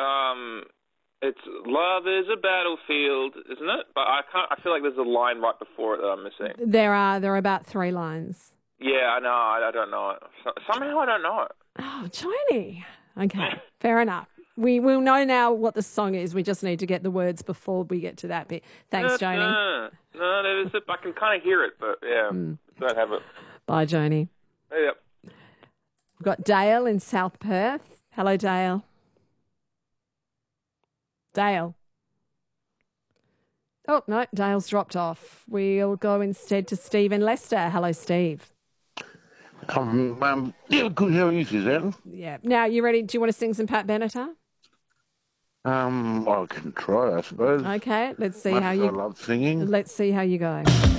It's love is a battlefield, isn't it? But I can't. I feel like there's a line right before it that I'm missing. There are about 3 lines. Yeah, I know. I don't know it. Somehow I don't know it. Oh, Johnny. Okay, fair enough. We will know now what the song is. We just need to get the words before we get to that bit. Thanks, Joni. No, there is it. I can kind of hear it, but yeah, don't have it. Bye, Joni. Yep. We've got Dale in South Perth. Hello, Dale. Dale. Oh, no, Dale's dropped off. We'll go instead to Steve in Leicester. Hello, Steve. Yeah, good. How are you, Suzanne? Yeah. Now, you ready? Do you want to sing some Pat Benatar? I can try, I suppose. Okay, let's see Much how as you... I love singing. Let's see how you go.